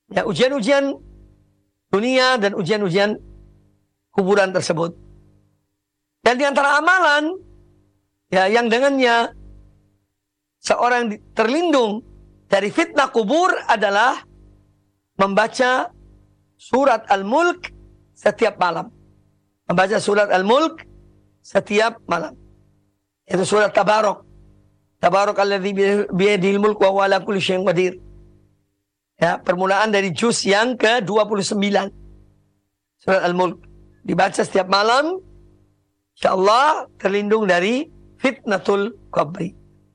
ya, ujian-ujian dunia dan ujian-ujian kuburan tersebut. Dan di antara amalan ya yang dengannya seorang terlindung dari fitnah kubur adalah membaca surat Al-Mulk setiap malam. Membaca surat Al-Mulk setiap malam. Itu surat Tabarok. Tabarok alladzi biyadihil mulk wa huwa ala kulli syai'in qadir. Ya, permulaan dari juz yang ke-29. Surat Al-Mulk. Dibaca setiap malam, insyaallah terlindung dari fitnatul qabri.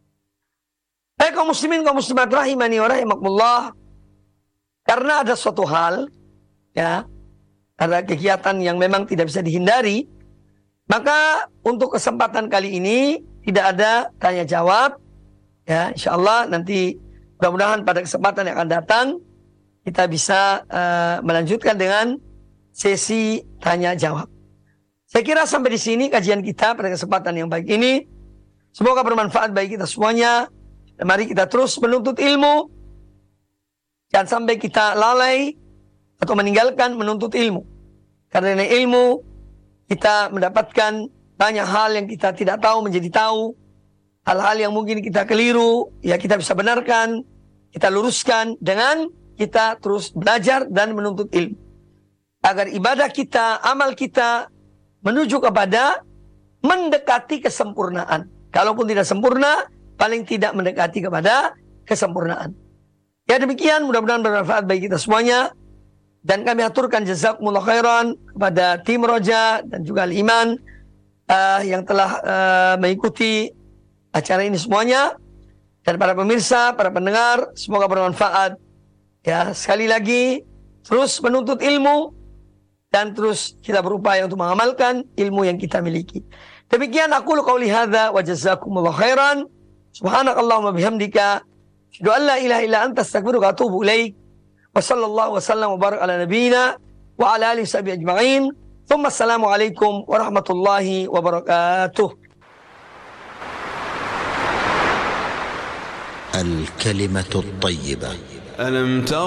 Kaum muslimin, kaum muslimat rahimani wa rahimakumullah. Karena ada suatu hal, ya, ada kegiatan yang memang tidak bisa dihindari, maka untuk kesempatan kali ini tidak ada tanya jawab. Ya, insyaallah nanti mudah-mudahan pada kesempatan yang akan datang kita bisa melanjutkan dengan sesi tanya jawab. Saya kira sampai di sini kajian kita pada kesempatan yang baik ini. Semoga bermanfaat bagi kita semuanya. Dan mari kita terus menuntut ilmu. Jangan sampai kita lalai atau meninggalkan menuntut ilmu. Karena dengan ilmu kita mendapatkan banyak hal yang kita tidak tahu menjadi tahu. Hal-hal yang mungkin kita keliru, ya kita bisa benarkan, kita luruskan dengan kita terus belajar dan menuntut ilmu. Agar ibadah kita, amal kita menuju kepada mendekati kesempurnaan. Kalaupun tidak sempurna, paling tidak mendekati kepada kesempurnaan. Ya demikian, mudah-mudahan bermanfaat bagi kita semuanya. Dan kami aturkan jazakumullah khairan kepada tim Roja dan juga Al-Iman yang telah mengikuti acara ini semuanya. Dan para pemirsa, para pendengar, semoga bermanfaat. Ya, sekali lagi, terus menuntut ilmu dan terus kita berupaya untuk mengamalkan ilmu yang kita miliki. Demikian aku qauli hadza wa jazakumullah khairan. Subhanakallahumma bihamdika asyhadu an la ilaha illa anta astaghfiruka wa atubu ilaik. Wa sallallahu wasallam wa barak ala nabiyyina wa ala alihi washabihi ajma'in. Tsumma assalamu alaikum warahmatullahi wabarakatuh. الكلمة الطيبة.